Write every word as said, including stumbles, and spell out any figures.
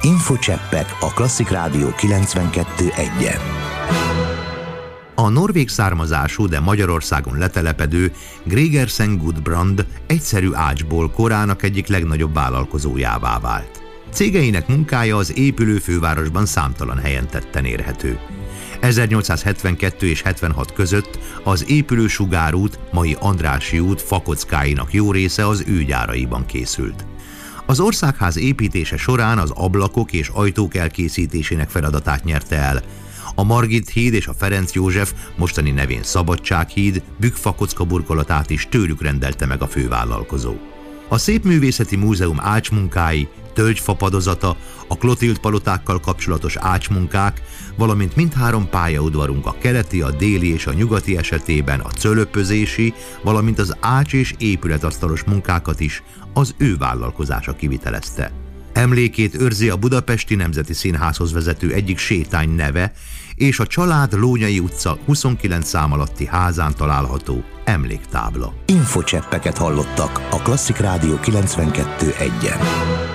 Infocseppek a Klasszik Rádió kilencvenkettő egyen. A norvég származású, de Magyarországon letelepedő Gregersen Gudbrand egyszerű ácsból korának egyik legnagyobb vállalkozójává vált. Cégeinek munkája az épülő fővárosban számtalan helyen tetten érhető. ezernyolcszázhetvenkettő és hetvenhat között az épülő Sugárút, mai Andrássy út fakockáinak jó része az ő gyáraiban készült. Az Országház építése során az ablakok és ajtók elkészítésének feladatát nyerte el. A Margit híd és a Ferenc József, mostani nevén Szabadsághíd bükkfakocka burkolatát is tőlük rendelte meg a fővállalkozó. A Szépművészeti Múzeum ácsmunkái, tölgyfapadozata, a Klotild palotákkal kapcsolatos ácsmunkák, valamint mindhárom pályaudvarunk, a keleti, a déli és a nyugati esetében a cölöpözési, valamint az ács- és épületasztalos munkákat is az ő vállalkozása kivitelezte. Emlékét őrzi a Budapesti Nemzeti Színházhoz vezető egyik sétány neve, és a család Lónyay utca huszonkilenc szám alatti házán található emléktábla. Infocseppeket hallottak a Klasszik Rádió kilencvenkettő egyen.